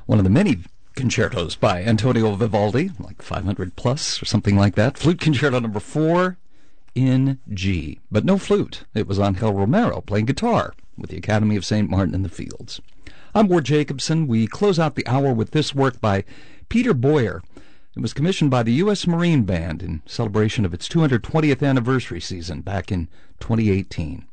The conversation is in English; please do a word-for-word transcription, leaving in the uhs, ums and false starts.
one of the many concertos by Antonio Vivaldi, like five hundred plus or something like that. Flute Concerto number four in G, but no flute. It was Angel Romero playing guitar with the Academy of Saint Martin in the Fields. I'm Ward Jacobson. We close out the hour with this work by Peter Boyer. It was commissioned by the U S Marine Band in celebration of its two hundred twentieth anniversary season back in twenty eighteen.